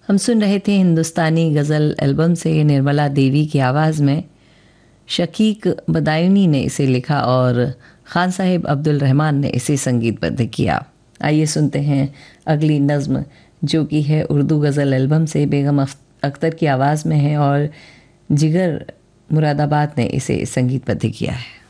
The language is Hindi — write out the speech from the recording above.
हम सुन रहे थे हिंदुस्तानी गज़ल एल्बम से निर्मला देवी की आवाज़ में। शकीक बदायूनी ने इसे लिखा और खान साहिब अब्दुल रहमान ने इसे संगीतबद्ध किया। आइए सुनते हैं अगली नज़्म, जो कि है उर्दू गज़ल एल्बम से, बेगम अख्तर की आवाज़ में है और जिगर मुरादाबाद ने इसे संगीतबद्ध किया है।